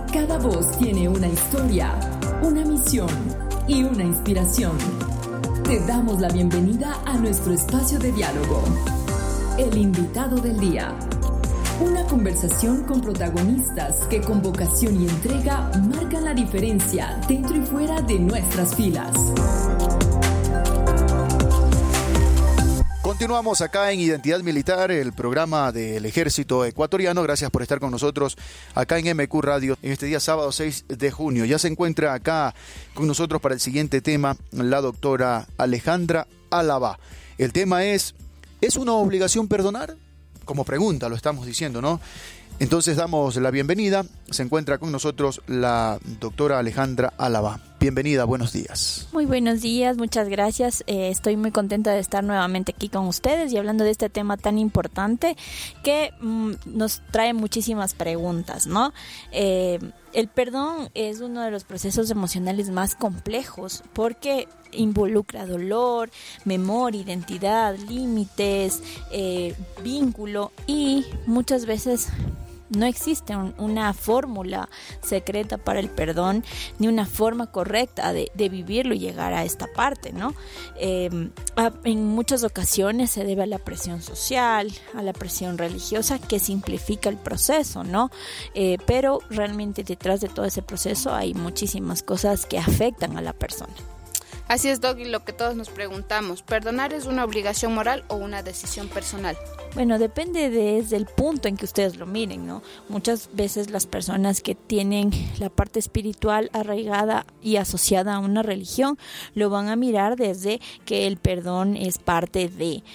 Cada voz tiene una historia, una misión y una inspiración. Te damos la bienvenida a nuestro espacio de diálogo. El invitado del día. Una conversación con protagonistas que con vocación y entrega marcan la diferencia dentro y fuera de nuestras filas. Continuamos acá en Identidad Militar, el programa del Ejército Ecuatoriano. Gracias por estar con nosotros acá en MQ Radio en este día sábado 6 de junio. Ya se encuentra acá con nosotros para el siguiente tema la doctora Alejandra Álava. El tema ¿es una obligación perdonar? Como pregunta lo estamos diciendo, ¿no? Entonces damos la bienvenida. Se encuentra con nosotros la doctora Alejandra Álava. Bienvenida, buenos días. Muy buenos días, muchas gracias. Estoy muy contenta de estar nuevamente aquí con ustedes y hablando de este tema tan importante que nos trae muchísimas preguntas, ¿no? El perdón es uno de los procesos emocionales más complejos porque involucra dolor, memoria, identidad, límites, vínculo y muchas veces no existe una fórmula secreta para el perdón ni una forma correcta de vivirlo y llegar a esta parte, ¿no? En muchas ocasiones se debe a la presión social, a la presión religiosa que simplifica el proceso, ¿no? Pero realmente detrás de todo ese proceso hay muchísimas cosas que afectan a la persona. Así es, Doc, y lo que todos nos preguntamos, ¿perdonar es una obligación moral o una decisión personal? Bueno, depende desde el punto en que ustedes lo miren, ¿no? Muchas veces las personas que tienen la parte espiritual arraigada y asociada a una religión lo van a mirar desde que el perdón es parte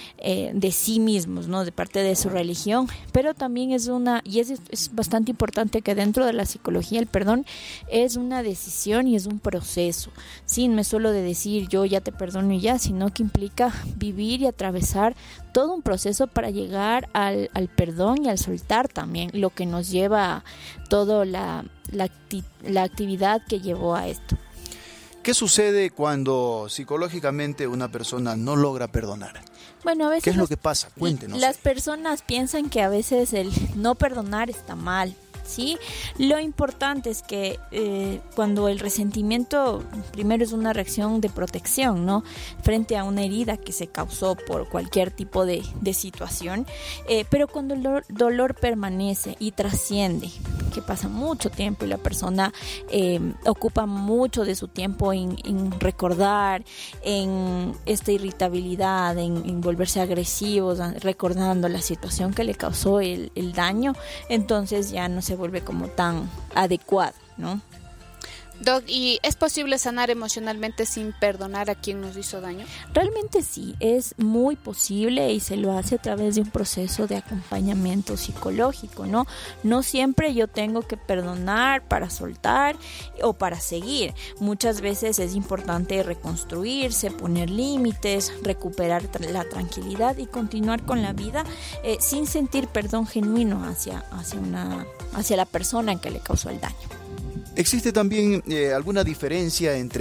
de sí mismos, ¿no? De parte de su religión, pero también es bastante importante que dentro de la psicología el perdón es una decisión y es un proceso, sin me solo de decir yo ya te perdono y ya, sino que implica vivir y atravesar todo un proceso para llegar al perdón y al soltar también lo que nos lleva a toda la actividad que llevó a esto. ¿Qué sucede cuando psicológicamente una persona no logra perdonar? Bueno, a veces ¿qué es lo que pasa? Cuéntenos. Las personas piensan que a veces el no perdonar está mal. ¿Sí? Lo importante es que cuando el resentimiento primero es una reacción de protección, ¿no? Frente a una herida que se causó por cualquier tipo de situación, pero cuando el dolor permanece y trasciende, que pasa mucho tiempo y la persona ocupa mucho de su tiempo en recordar, en esta irritabilidad, en volverse agresivos, recordando la situación que le causó el daño, entonces ya no se vuelve como tan adecuado, ¿no? Doc, ¿y es posible sanar emocionalmente sin perdonar a quien nos hizo daño? Realmente sí, es muy posible y se lo hace a través de un proceso de acompañamiento psicológico, ¿no? No siempre yo tengo que perdonar para soltar o para seguir. Muchas veces es importante reconstruirse, poner límites, recuperar la tranquilidad y continuar con la vida sin sentir perdón genuino hacia la persona en que le causó el daño. ¿Existe también alguna diferencia entre